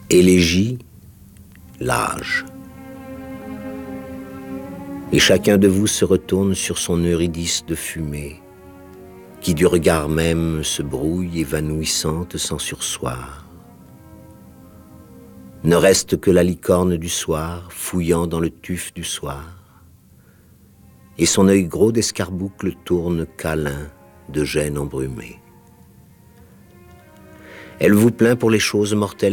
Élégie, l'âge. Et chacun de vous se retourne sur son Eurydice de fumée, qui du regard même se brouille évanouissante sans sursoir. Ne reste que la licorne du soir, fouillant dans le tuf du soir, et son œil gros d'escarboucle tourne câlin de gêne embrumée. Elle vous plaint pour les choses mortelles